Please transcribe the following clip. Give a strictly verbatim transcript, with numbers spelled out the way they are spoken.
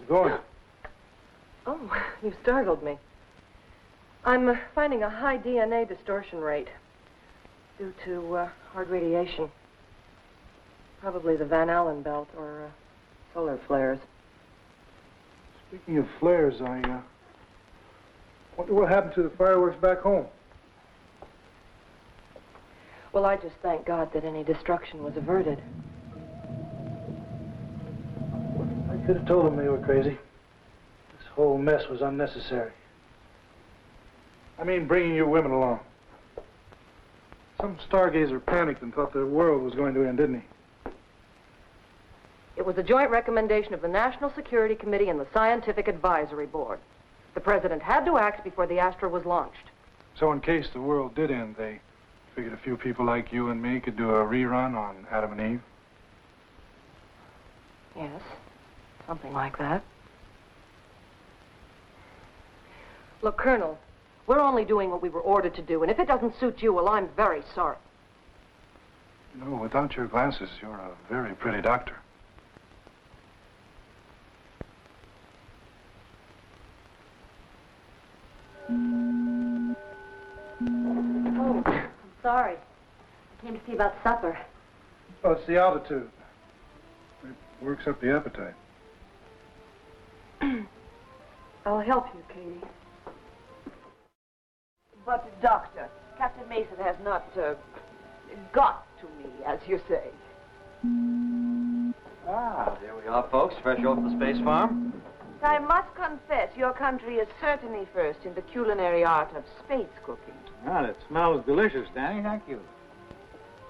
going? Oh, you startled me. I'm uh, finding a high D N A distortion rate due to uh, hard radiation. Probably the Van Allen belt or uh, solar flares. Speaking of flares, I uh, wonder what happened to the fireworks back home. Well, I just thank God that any destruction was averted. I could have told them they were crazy. This whole mess was unnecessary. I mean, bringing you women along. Some stargazer panicked and thought the world was going to end, didn't he? It was a joint recommendation of the National Security Committee and the Scientific Advisory Board. The president had to act before the Astra was launched. So in case the world did end, they figured a few people like you and me could do a rerun on Adam and Eve? Yes, something like that. Look, Colonel, we're only doing what we were ordered to do, and if it doesn't suit you, well, I'm very sorry. You know, without your glasses, you're a very pretty doctor. Oh, I'm sorry. I came to see about supper. Oh, it's the altitude. It works up the appetite. I'll help you, Katie. But, Doctor, Captain Mason has not uh, got to me, as you say. Ah, there we are, folks, fresh off the space farm. I must confess, your country is certainly first in the culinary art of space cooking. Well, it smells delicious, Danny. Thank you.